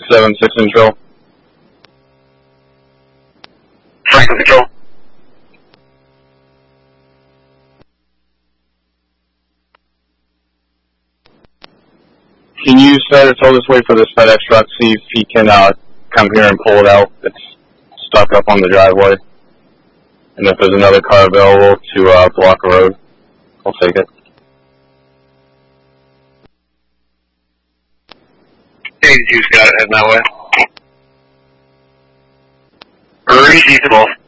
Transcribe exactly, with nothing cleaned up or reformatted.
seven six control. Franklin control. Can you set a toll this way for this FedEx truck, see if he can uh, come here and pull it out? It's stuck up on the driveway. And if there's another car available to uh, block a road, I'll take it. eighty-two's got it, heading that way. Reasonable.